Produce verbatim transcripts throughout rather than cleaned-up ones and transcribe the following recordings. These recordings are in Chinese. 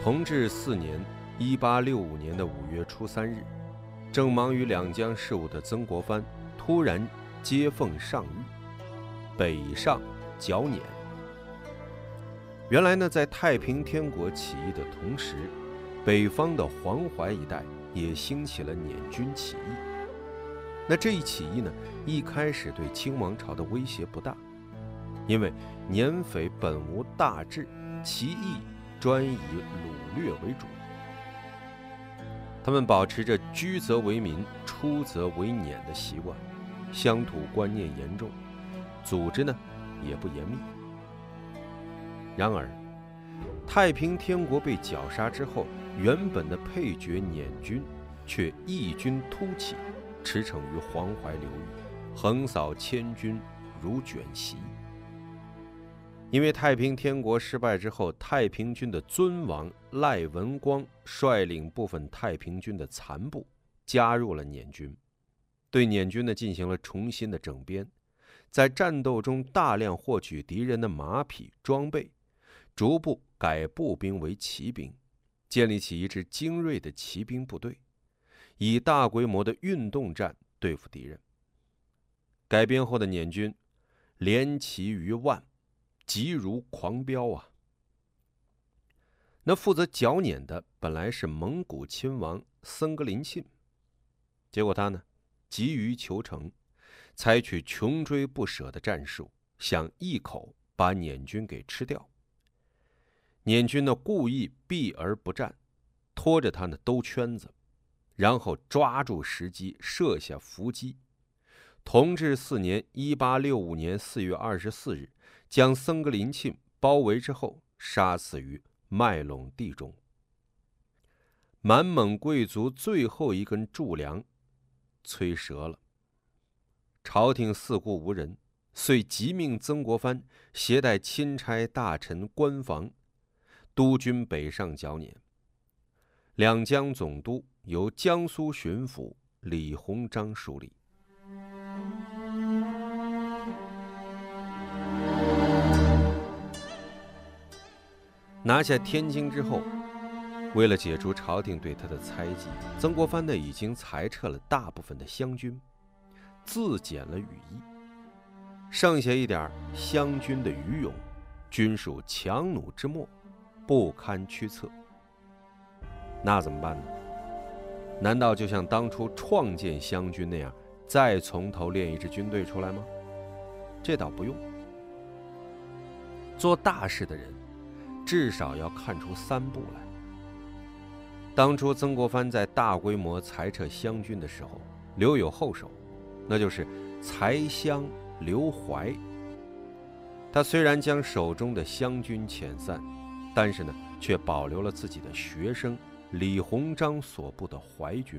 同治四年（一八六五年）的五月初三日，正忙于两江事务的曾国藩突然接奉上谕，北上剿捻。原来呢，在太平天国起义的同时，北方的黄淮一带也兴起了捻军起义。那这一起义呢，一开始对清王朝的威胁不大，因为捻匪本无大志，其意专以掳掠为主。他们保持着居则为民，出则为捻的习惯，乡土观念严重，组织呢也不严密。然而，太平天国被绞杀之后，原本的配角捻军却异军突起，驰骋于黄淮流域，横扫千军如卷席。因为太平天国失败之后，太平军的尊王赖文光率领部分太平军的残部加入了捻军，对捻军呢进行了重新的整编，在战斗中大量获取敌人的马匹装备，逐步改步兵为骑兵，建立起一支精锐的骑兵部队，以大规模的运动战对付敌人。改编后的捻军连骑逾万，急如狂飙啊！那负责剿捻的本来是蒙古亲王僧格林沁，结果他呢急于求成，采取穷追不舍的战术，想一口把捻军给吃掉。捻军呢故意避而不战，拖着他呢兜圈子，然后抓住时机设下伏击。同治四年（一八六五年）四月二十四日，将僧格林沁包围之后，杀死于麦陇地中。满蒙贵族最后一根柱梁摧折了，朝廷四顾无人，遂急命曾国藩携带钦差大臣官房督军北上剿捻。两江总督由江苏巡抚李鸿章署理。拿下天津之后，为了解除朝廷对他的猜忌，曾国藩呢已经裁撤了大部分的湘军，自减了羽翼，剩下一点湘军的余勇，均属强弩之末，不堪驱策。那怎么办呢？难道就像当初创建湘军那样，再从头练一支军队出来吗？这倒不用。做大事的人至少要看出三步来。当初曾国藩在大规模裁撤湘军的时候，留有后手，那就是裁湘留淮。他虽然将手中的湘军遣散，但是呢，却保留了自己的学生李鸿章所部的淮军。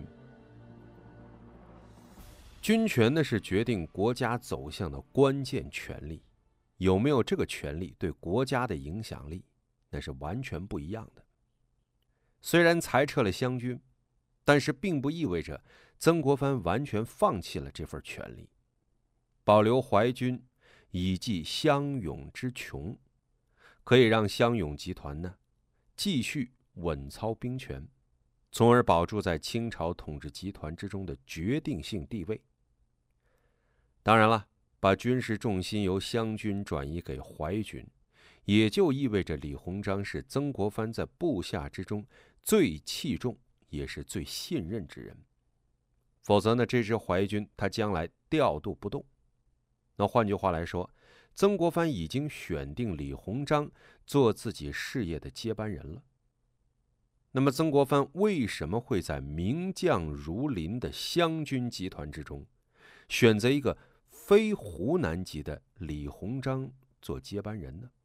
军权呢是决定国家走向的关键权力，有没有这个权力对国家的影响力，那是完全不一样的。虽然裁撤了湘军，但是并不意味着曾国藩完全放弃了这份权力。保留淮军，以济湘勇之穷，可以让湘勇集团呢继续稳操兵权，从而保住在清朝统治集团之中的决定性地位。当然了，把军事重心由湘军转移给淮军，也就意味着李鸿章是曾国藩在部下之中最器重也是最信任之人。否则呢，这支淮军他将来调度不动。那换句话来说，曾国藩已经选定李鸿章做自己事业的接班人了。那么曾国藩为什么会在名将如林的湘军集团之中选择一个非湖南籍的李鸿章做接班人呢？